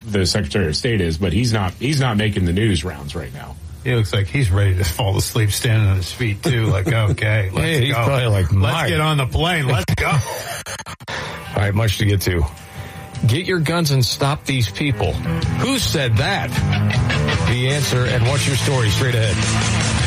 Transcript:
the Secretary of State is, but he's not making the news rounds right now. He looks like he's ready to fall asleep standing on his feet, too. Like, okay, let's he's go. Probably like, let's get on the plane. Let's go. All right, much to get to. Get your guns and stop these people. Who said that? The answer and what's your story straight ahead.